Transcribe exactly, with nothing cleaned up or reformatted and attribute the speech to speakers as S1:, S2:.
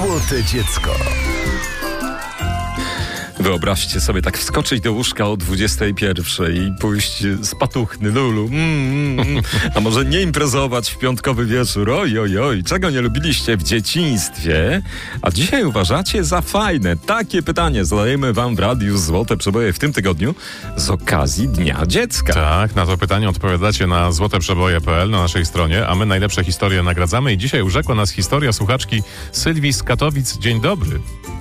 S1: Złote dziecko.
S2: Wyobraźcie sobie tak wskoczyć do łóżka o dwudziestej pierwszej i pójść z patuchny lulu. Mm, mm, a może nie imprezować w piątkowy wieczór? Oj, oj, oj. Czego nie lubiliście w dzieciństwie? A dzisiaj uważacie za fajne? Takie pytanie zadajemy wam w Radiu Złote Przeboje w tym tygodniu z okazji Dnia Dziecka.
S3: Tak, na to pytanie odpowiadacie na złoteprzeboje kropka p l na naszej stronie, a my najlepsze historie nagradzamy i dzisiaj urzekła nas historia słuchaczki Sylwii z Katowic. Dzień dobry.